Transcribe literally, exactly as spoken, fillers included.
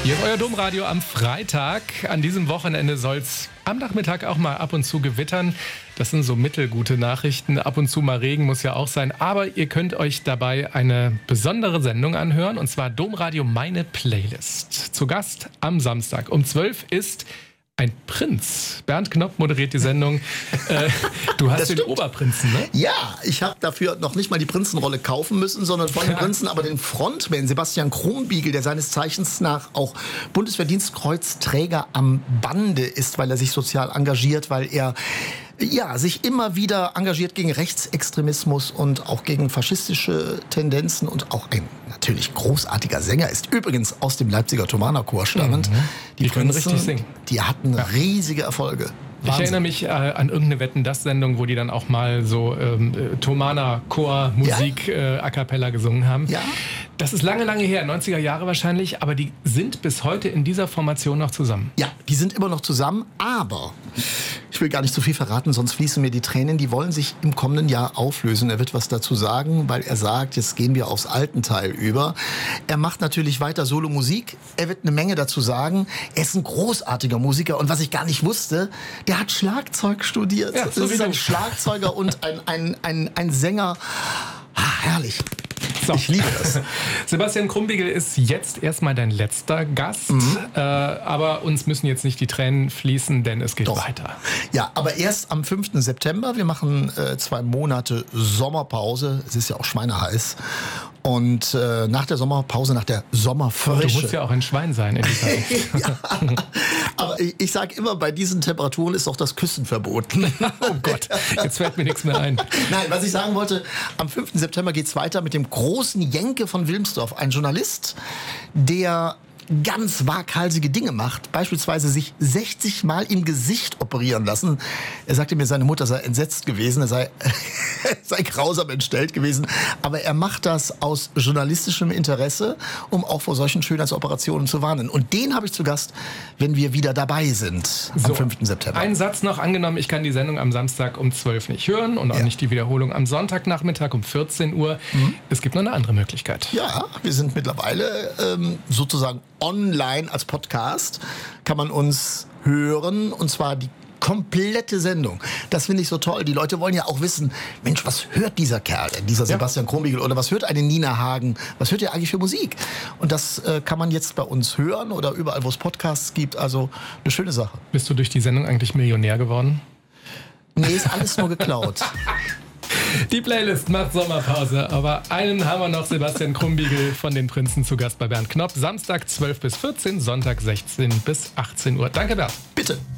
Hier ist euer Domradio am Freitag. An diesem Wochenende soll es am Nachmittag auch mal ab und zu gewittern. Das sind so mittelgute Nachrichten. Ab und zu mal Regen muss ja auch sein. Aber ihr könnt euch dabei eine besondere Sendung anhören. Und zwar Domradio Meine Playlist. Zu Gast am Samstag um zwölf ist ein Prinz. Bernd Knopp moderiert die Sendung. äh, du hast den Oberprinzen, ne? Ja, ich habe dafür noch nicht mal die Prinzenrolle kaufen müssen, sondern von den Prinzen, aber den Frontman Sebastian Krumbiegel, der seines Zeichens nach auch Bundesverdienstkreuzträger am Bande ist, weil er sich sozial engagiert, weil er ja, sich immer wieder engagiert gegen Rechtsextremismus und auch gegen faschistische Tendenzen und auch ein natürlich großartiger Sänger ist. Übrigens aus dem Leipziger Thomanerchor stammend. Mhm. Die, die können Prinzen, richtig singen. Die hatten ja. riesige Erfolge. Ich Wahnsinn. erinnere mich äh, an irgendeine Wetten-Das-Sendung, wo die dann auch mal so ähm, Thomaner-Chor-Musik ja? äh, a cappella gesungen haben. Ja. Das ist lange, lange her, neunziger Jahre wahrscheinlich, aber die sind bis heute in dieser Formation noch zusammen. Ja, die sind immer noch zusammen, aber ich will gar nicht zu viel verraten, sonst fließen mir die Tränen. Die wollen sich im kommenden Jahr auflösen. Er wird was dazu sagen, weil er sagt, jetzt gehen wir aufs Altenteil über. Er macht natürlich weiter Solo-Musik. Er wird eine Menge dazu sagen. Er ist ein großartiger Musiker und was ich gar nicht wusste, der hat Schlagzeug studiert. Ja, das so ist ein Schlagzeuger und ein, ein, ein, ein Sänger. Ah, herrlich. So. Ich liebe das. Sebastian Krumbiegel ist jetzt erstmal dein letzter Gast. Mhm. Äh, aber uns müssen jetzt nicht die Tränen fließen, denn es geht Doch. weiter. Ja, aber erst am fünften September. Wir machen äh, zwei Monate Sommerpause. Es ist ja auch schweineheiß. Und äh, nach der Sommerpause, nach der Sommerfrische. Du musst ja auch ein Schwein sein in dieser ja. Aber ich, ich sage immer, bei diesen Temperaturen ist auch das Küssen verboten. Oh Gott, jetzt fällt mir nichts mehr ein. Nein, was ich sagen wollte, am fünften September geht es weiter mit dem großen Jenke von Wilmsdorf. Ein Journalist, der ganz waghalsige Dinge macht, beispielsweise sich sechzig Mal im Gesicht operieren lassen. Er sagte mir, seine Mutter sei entsetzt gewesen, er sei, sei grausam entstellt gewesen, aber er macht das aus journalistischem Interesse, um auch vor solchen Schönheitsoperationen zu warnen. Und den habe ich zu Gast, wenn wir wieder dabei sind, am so, fünften September. Ein Satz noch, angenommen, ich kann die Sendung am Samstag um zwölf nicht hören und auch ja. nicht die Wiederholung am Sonntagnachmittag um vierzehn Uhr. Mhm. Es gibt noch eine andere Möglichkeit. Ja, wir sind mittlerweile ähm, sozusagen online als Podcast, kann man uns hören, und zwar die komplette Sendung. Das finde ich so toll. Die Leute wollen ja auch wissen, Mensch, was hört dieser Kerl denn, dieser Sebastian ja. Krumbiegel, oder was hört eine Nina Hagen, was hört ihr eigentlich für Musik? Und das äh, kann man jetzt bei uns hören oder überall, wo es Podcasts gibt. Also eine schöne Sache. Bist du durch die Sendung eigentlich Millionär geworden? Nee, ist alles nur geklaut. Die Playlist macht Sommerpause, aber einen haben wir noch, Sebastian Krumbiegel von den Prinzen zu Gast bei Bernd Knopp. Samstag zwölf bis vierzehn, Sonntag sechzehn bis achtzehn Uhr. Danke, Bernd. Bitte.